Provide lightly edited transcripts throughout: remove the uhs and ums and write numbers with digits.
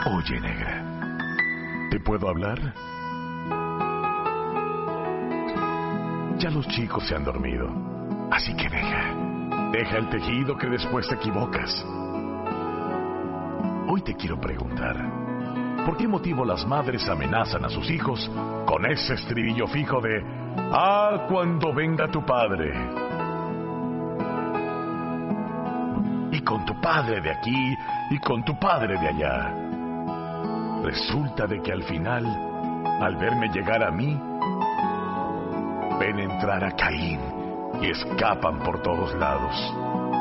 Oye, negra, ¿te puedo hablar? Ya los chicos se han dormido, así que deja el tejido que después te equivocas. Hoy te quiero preguntar, ¿por qué motivo las madres amenazan a sus hijos con ese estribillo fijo de cuando venga tu padre? Y con tu padre de aquí y con tu padre de allá. Resulta de que al final, al verme llegar a mí, ven entrar a Caín y escapan por todos lados.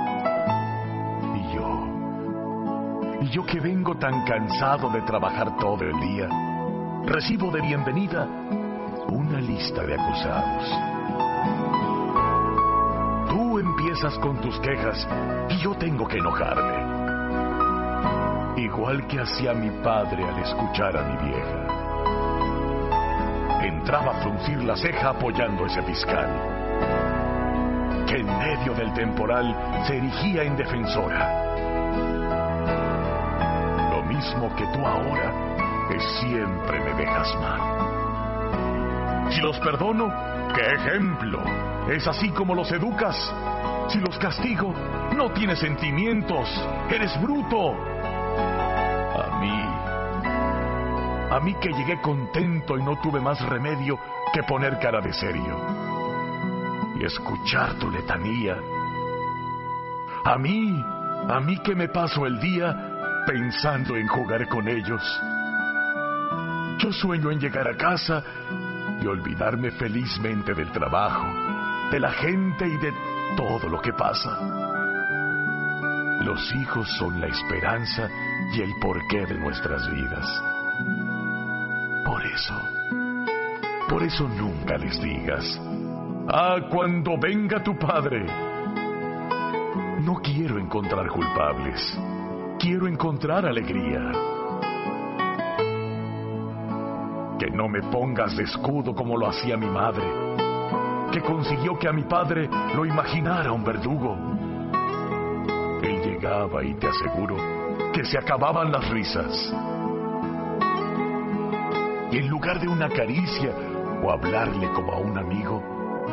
Y yo que vengo tan cansado de trabajar todo el día, recibo de bienvenida una lista de acusados. Tú empiezas con tus quejas y yo tengo que enojarme. Igual que hacía mi padre al escuchar a mi vieja. Entraba a fruncir la ceja apoyando a ese fiscal, que en medio del temporal se erigía en defensora. Lo mismo que tú ahora, que siempre me dejas mal. Si los perdono, ¡qué ejemplo! Es así como los educas. Si los castigo, no tienes sentimientos, eres bruto. A mí que llegué contento y no tuve más remedio que poner cara de serio y escuchar tu letanía. A mí que me paso el día pensando en jugar con ellos. Yo sueño en llegar a casa y olvidarme felizmente del trabajo, de la gente y de todo lo que pasa. Los hijos son la esperanza y el porqué de nuestras vidas. Por eso nunca les digas, cuando venga tu padre. No quiero encontrar culpables, quiero encontrar alegría. Que no me pongas de escudo como lo hacía mi madre, que consiguió que a mi padre lo imaginara un verdugo. Él llegaba y te aseguro que se acababan las risas. Y en lugar de una caricia o hablarle como a un amigo,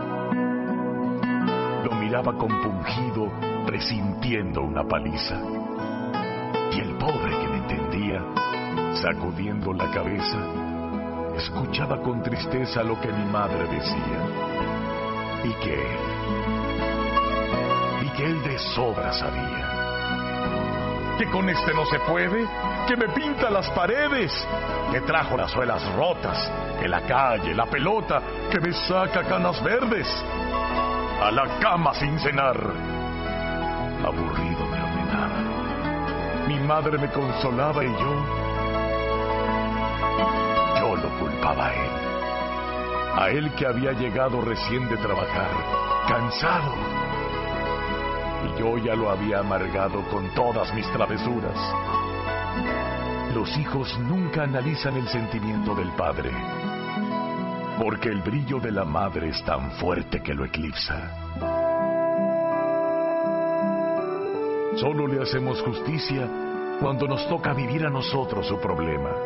lo miraba compungido, presintiendo una paliza. Y el pobre que me entendía, sacudiendo la cabeza, escuchaba con tristeza lo que mi madre decía. Y que él de sobra sabía. Que con este no se puede, que me pinta las paredes, que trajo las suelas rotas, que la calle, la pelota, que me saca canas verdes. A la cama sin cenar. Aburrido me ordenaba. Mi madre me consolaba y yo lo culpaba a él que había llegado recién de trabajar, cansado. Y yo ya lo había amargado con todas mis travesuras. Los hijos nunca analizan el sentimiento del padre, porque el brillo de la madre es tan fuerte que lo eclipsa. Solo le hacemos justicia cuando nos toca vivir a nosotros su problema.